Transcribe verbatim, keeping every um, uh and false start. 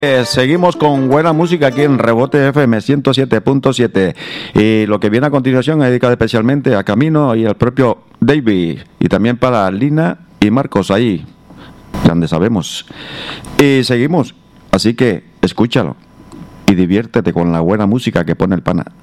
Eh, seguimos con buena música aquí en Rebote F M ciento siete punto siete y lo que viene a continuación es dedicado especialmente a Camino y al propio David y también para Lina y Marcos ahí, donde sabemos. Y seguimos, así que escúchalo y diviértete con la buena música que pone el pana.